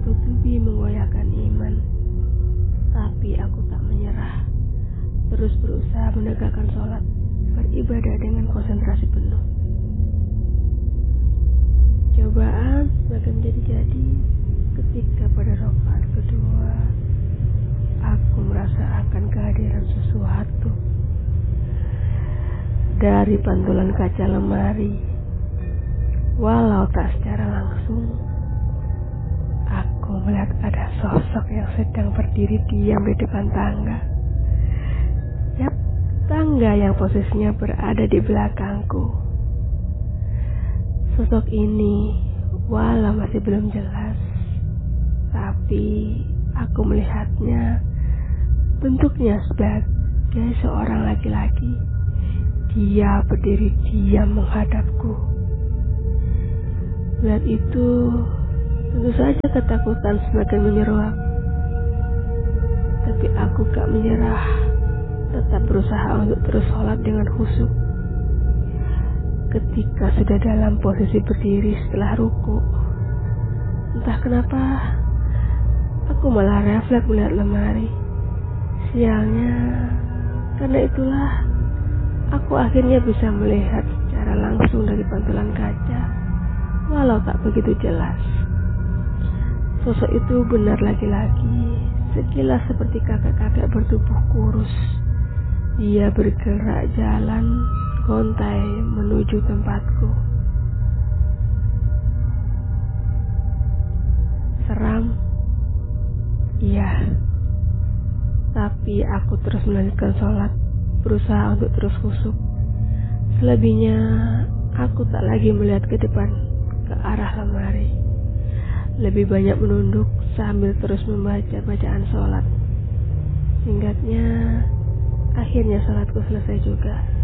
bertubi-tubi menggoyahkan iman. Tapi aku tak menyerah, terus berusaha menegakkan sholat, beribadah dengan konsentrasi penuh. Cobaan semakin menjadi-jadi ketika pada rakaat kedua aku merasa akan kehadiran sesuatu. Dari pantulan kaca lemari, walau tak secara langsung, aku melihat ada sosok yang sedang berdiri diam di depan tangga. Yap, tangga yang posisinya berada di belakangku. Sosok ini, walau masih belum jelas, tapi aku melihatnya bentuknya sebagai seorang laki-laki. Dia berdiri diam menghadapku. Melihat itu, tentu saja ketakutan semakin menyeruak. Tapi aku gak menyerah, tetap berusaha untuk terus sholat dengan khusyuk. Ketika sudah dalam posisi berdiri setelah ruku, entah kenapa aku malah refleks melihat lemari. Sialnya, karena itulah aku akhirnya bisa melihat secara langsung dari pantulan kaca, walau tak begitu jelas. Sosok itu benar laki-laki, sekilas seperti kakek-kakek bertubuh kurus. Dia bergerak jalan gontai menuju tempatku. Seram? Iya. Tapi aku terus melanjutkan sholat, berusaha untuk terus khusyuk. Selebihnya, aku tak lagi melihat ke depan, ke arah lemari. Lebih banyak menunduk sambil terus membaca bacaan sholat. Singkatnya, akhirnya sholatku selesai juga.